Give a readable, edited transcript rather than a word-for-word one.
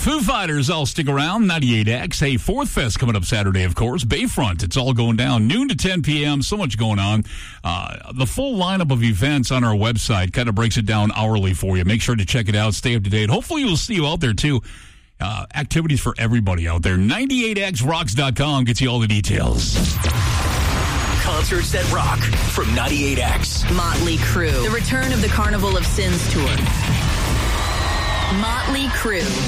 Foo Fighters, I'll stick around. 98X. Hey, Fourth Fest coming up Saturday, of course. Bayfront, it's all going down. Noon to 10 p.m. So much going on. The full lineup of events on our website kind of breaks it down hourly for you. Make sure to check it out. Stay up to date. Hopefully we'll see you out there, too. Activities for everybody out there. 98xrocks.com gets you all the details. Concerts that rock from 98X. Motley Crue. The Return of the Carnival of Sins tour. Motley Crue.